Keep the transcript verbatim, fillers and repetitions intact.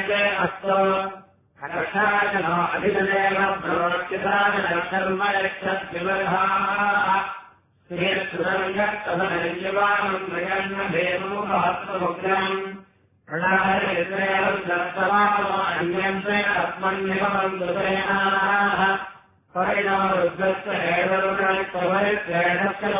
अस्तु हर्षायनो अभिनदेव प्रवृत्तिसाधनकर्म यक्षद्विवर्धाः श्रीर्सुरङ्गत्तमनिर्यवाणम् प्रयन्नभेमोहत्वमुग्रम् प्रणाहरित्रेवम् आत्मन्यवम् दुरेणाः परिणो रुद्रस्य हेदरुणस्य